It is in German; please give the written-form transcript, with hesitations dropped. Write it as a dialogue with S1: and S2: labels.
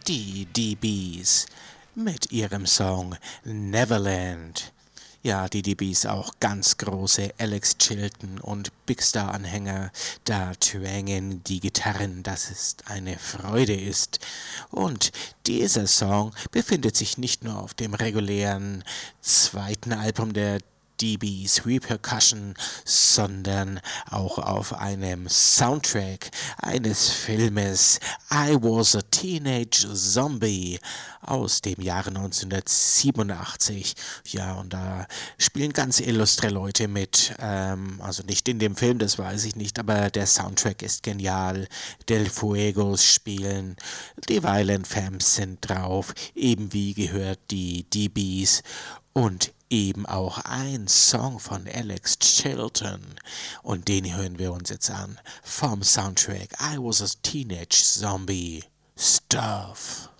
S1: Die DBs mit ihrem Song Neverland. Ja, die DBs auch ganz große Alex Chilton und Big Star Anhänger, da twängen die Gitarren, dass es eine Freude ist. Und dieser Song befindet sich nicht nur auf dem regulären zweiten Album der DBs Repercussion, sondern auch auf einem Soundtrack eines Filmes I Was a Teenage Zombie aus dem Jahre 1987. Ja, und da spielen ganz illustre Leute mit. Also nicht in dem Film, das weiß ich nicht, aber der Soundtrack ist genial. Del Fuegos spielen, die Violent Femmes sind drauf, eben wie gehört die DBs und eben auch ein Song von Alex Chilton. Und den hören wir uns jetzt an vom Soundtrack I Was a Teenage Zombie. Stuff.